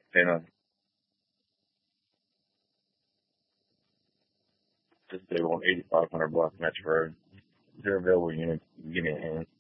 And just they want 8,500 block Metro Road. Is there available units you can get in hand?